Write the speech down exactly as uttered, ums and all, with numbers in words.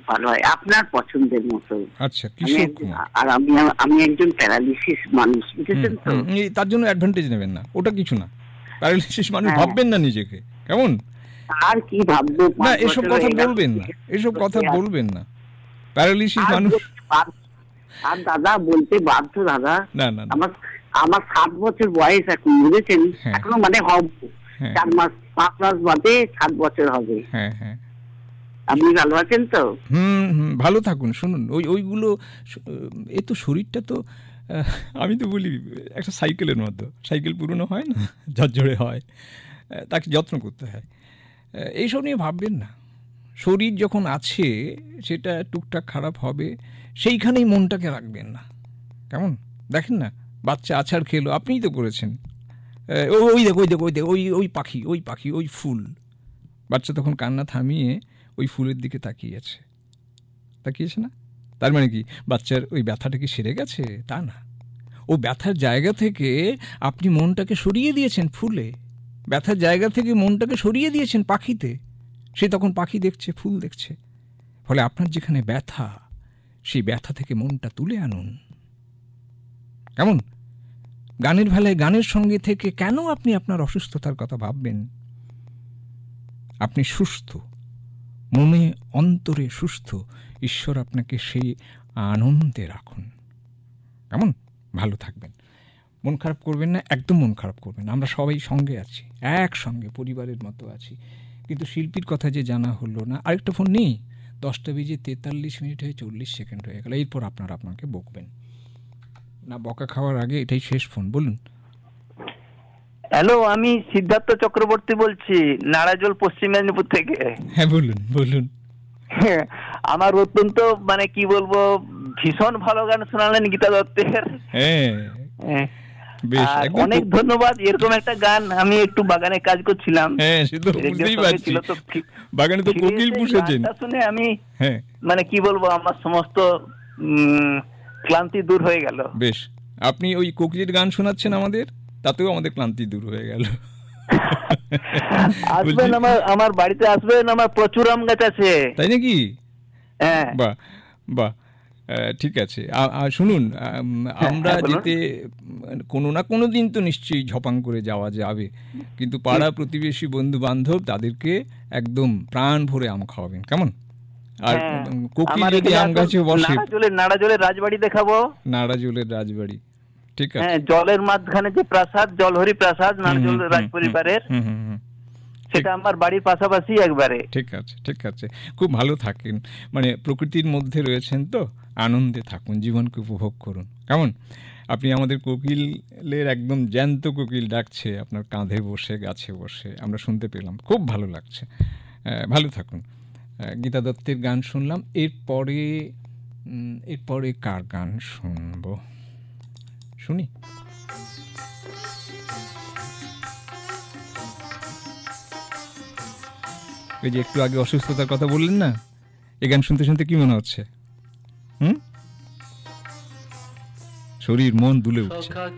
ভালো হয় আপনার পছন্দের মতো। আচ্ছা, কিশোর কুমার। আর আমি আমি একজন প্যারালিসিস মানুষ, বুঝেছেন তো? তার জন্য অ্যাডভান্টেজ নেবেন না, ওটা কিছু না। প্যারালিসিস মানুষ ভাববেন না নিজেকে, কেমন? আর কি ভাববো? না, এসব কথা বলবেন না, এসব কথা বলবেন না। প্যারালিসিস মানুষ। আর দাদা বলতে বাধ্য দাদা, না না আমার আমার সাত বছর বয়স এখন, বুঝেছেন? এখনো মানে হবে চার মাস পাঁচ মাস বাদে সাত বছর হবে। হ্যাঁ হ্যাঁ। আপনি ভালো আছেন তো? হুম হুম, ভালো থাকুন। শুনুন, ওই ওইগুলো এ তো শরীরটা তো, আমি তো বলি একটা সাইকেলের মতো, সাইকেল পুরনো হয় না, ঝরঝরে হয়, তাকে যত্ন করতে হয়। এইসব নিয়ে ভাববেন না। শরীর যখন আছে সেটা টুকটাক খারাপ হবে, সেইখানেই মনটাকে রাখবেন না, কেমন? দেখেন না, বাচ্চা আছাড় খেলো, আপনিই তো করেছেন। ওই দেখ ওই দেখ ওই দেখ ওই ওই পাখি ওই পাখি ওই ফুল। বাচ্চা তখন কান্না থামিয়ে ওই ফুলের দিকে তাকিয়েছে, তাকিয়েছে না? তার মানে কি বাচ্চার ওই ব্যথাটা কি সেরে গেছে? তা না, ও ব্যথার জায়গা থেকে আপনি মনটাকে সরিয়ে দিয়েছেন ফুলে, ব্যথার জায়গা থেকে মনটাকে সরিয়ে দিয়েছেন পাখিতে। সে তখন পাখি দেখছে, ফুল দেখছে। ফলে আপনার যেখানে ব্যথা, সেই ব্যথা থেকে মনটা তুলে আনুন, কেমন? গানের বেলায় গানের সঙ্গে থেকে কেন আপনি আপনার অসুস্থতার কথা ভাববেন? আপনি সুস্থ, মনে অন্তরে সুস্থ। ঈশ্বর আপনাকে সেই আনন্দে রাখুন, কেমন? ভালো থাকবেন, মন খারাপ করবেন না, একদম মন খারাপ করবেন না। আমরা সবাই সঙ্গে আছি, একসঙ্গে পরিবারের মতো আছি। কিন্তু শিল্পীর কথা যে জানা হলো না। আরেকটা ফোন নেই, দশটা বেজে তেতাল্লিশ মিনিট হয়ে চল্লিশ সেকেন্ড হয়ে গেল। এরপর আপনারা আপনাকে বকবেন না, বকা খাওয়ার আগে এটাই শেষ ফোন। বলুন। হ্যালো, আমি সিদ্ধার্থ চক্রবর্তী বলছি, নারাজল, পশ্চিম মেদিনীপুর থেকে। হ্যাঁ বলুন বলুন। আমার অত্যন্ত মানে কি বলবো, ভীষণ ভালো গান শোনালেন গীতা দত্তের। হ্যাঁ, অনেক ধন্যবাদ। এরকম একটা গান, আমি একটু বাগানে কাজ করছিলাম, বাগানে তো কোকিল পুষেছেন, শুনে আমি মানে কি বলবো, আমার সমস্ত ক্লান্তি দূর হয়ে গেল। বেশ, আপনি ওই কোকিলের গান শোনাচ্ছেন আমাদের, তাতেও আমাদের ক্লান্তি দূর হয়ে গেল। আসবেন আমার আমার বাড়িতে, আসবেন, আমার প্রচুর আম গাছ আছে। তাই নাকি? হ্যাঁ, বাহ বাহ, ঠিক আছে। শুনুন, আমরা যেতে কোনো না কোনো দিন তো নিশ্চয়ই ঝপাং করে যাওয়া যাবে, কিন্তু পাড়া প্রতিবেশী বন্ধু বান্ধব তাদেরকে একদম প্রাণ ভরে আম খাওয়াবেন, কেমন? আর কোকিল যদি আম গাছে বসে, নাড়াজলের রাজবাড়ি দেখাবো। নাড়াজলের রাজবাড়ি, ঠিক আছে। হ্যাঁ, জলের মাঝখানে যে প্রাসাদ, জলহরি প্রাসাদ, নাড়াজলের রাজ পরিবারের, সেটা আমার বাড়ির পাশাপাশি একবারে। ঠিক আছে ঠিক আছে, খুব ভালো থাকেন, মানে প্রকৃতির মধ্যে রয়েছেন তো, আনন্দে থাকুন, জীবনকে উপভোগ করুন, কেমন? আপনি আমাদের কোকিলের একদম জ্যান্ত কোকিল ডাকছে আপনার কাঁধে বসে, গাছে বসে, আমরা শুনতে পেলাম, খুব ভালো লাগছে। ভালো থাকুন। গীতা দত্তের গান শুনলাম, এরপরে এরপরে কার গান শুনবো শুনি? ওই যে একটু আগে অসুস্থতার কথা বললেন না, এই গান শুনতে শুনতে কি মনে হচ্ছে? হুম, শরীর মন দুলে উঠছে।